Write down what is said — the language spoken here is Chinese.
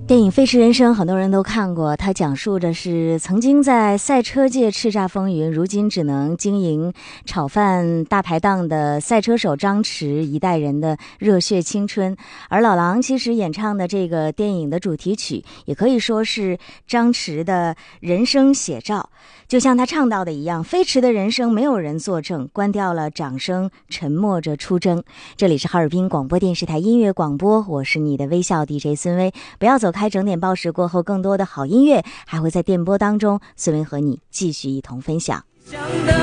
电影《飞驰人生》很多人都看过，它讲述的是曾经在赛车界叱咤风云，如今只能经营炒饭大排档的赛车手张弛一代人的热血青春。而老狼其实演唱的这个电影的主题曲，也可以说是张弛的人生写照。就像他唱到的一样，飞驰的人生没有人作证，关掉了掌声，沉默着出征。这里是哈尔滨广播电视台音乐广播，我是你的微笑 DJ 孙薇。不要走开，整点报时过后，更多的好音乐还会在电波当中，孙薇和你继续一同分享。